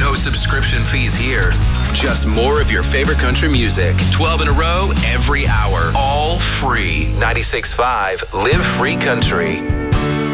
No subscription fees here. Just more of your favorite country music. 12 in a row, every hour. All free. 96.5 Live Free Country.